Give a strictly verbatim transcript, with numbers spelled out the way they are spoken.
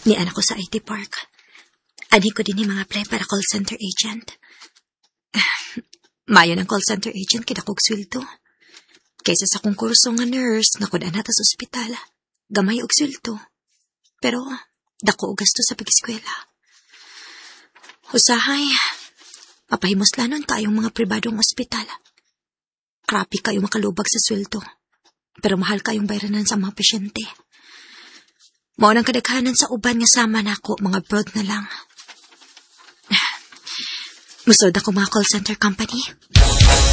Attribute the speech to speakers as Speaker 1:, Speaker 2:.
Speaker 1: Ni anak ko sa I T Park. Ani ko din yung mga apply para call center agent. Mayo ng call center agent kidakog sweldo. Kaysa sa kong kurso nga nurse nga kudan nata sa ospital, gamay og sweldo. Pero dako og gasto sa pag-eskwela. Usahay, mapahimos-lanon kayong mga pribadong ospital. Krapi kayo makalubag sa sweldo. Pero mahal kayong bayranan sa mga pasyente. Mao nang kadaghanan sa uban nga sama nako, mga broad na lang. Musod ako mga call center company.